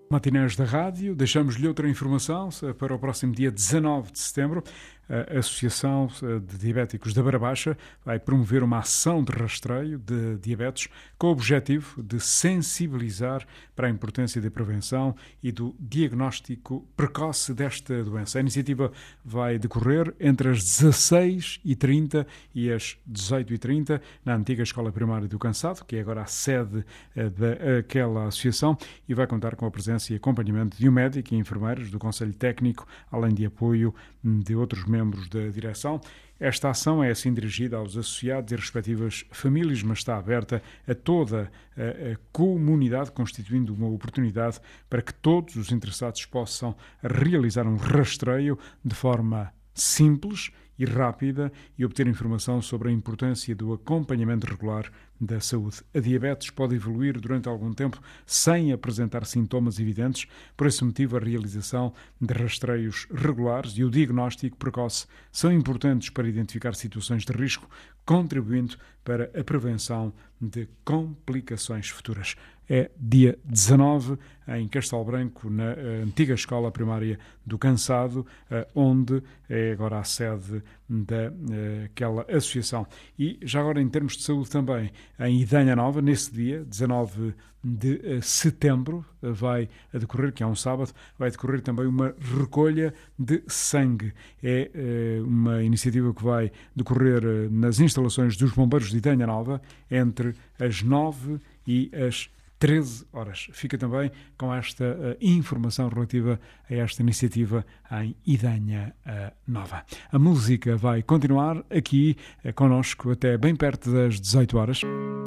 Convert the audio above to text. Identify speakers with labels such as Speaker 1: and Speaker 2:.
Speaker 1: Matinés da Rádio, deixamos-lhe outra informação para o próximo dia 19 de setembro. A Associação de Diabéticos da Beira Baixa vai promover uma ação de rastreio de diabetes com o objetivo de sensibilizar para a importância da prevenção e do diagnóstico precoce desta doença. A iniciativa vai decorrer entre as 16h30 e as 18h30 na antiga Escola Primária do Cansado, que é agora a sede daquela associação, e vai contar com a presença e acompanhamento de um médico e enfermeiros do Conselho Técnico, além de apoio de outros membros da direção. Esta ação é assim dirigida aos associados e respectivas famílias, mas está aberta a toda a comunidade, constituindo uma oportunidade para que todos os interessados possam realizar um rastreio de forma simples e rápida e obter informação sobre a importância do acompanhamento regular da saúde. A diabetes pode evoluir durante algum tempo sem apresentar sintomas evidentes. Por esse motivo, a realização de rastreios regulares e o diagnóstico precoce são importantes para identificar situações de risco, contribuindo para a prevenção de complicações futuras. É dia 19, em Castelo Branco, na antiga Escola Primária do Cansado, onde é agora a sede daquela associação. E já agora, em termos de saúde também, em Idanha Nova, nesse dia, 19 de setembro, vai decorrer, que é um sábado, vai decorrer também uma recolha de sangue. É uma iniciativa que vai decorrer nas instalações dos Bombeiros de Idanha Nova, entre as 9 e as 13 horas. Fica também com esta informação relativa a esta iniciativa em Idanha Nova. A música vai continuar aqui connosco até bem perto das 18 horas.